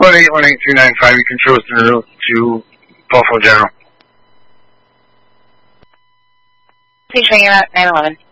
1818295, you can throw us the route to Buffalo General. Please ring it out, 911.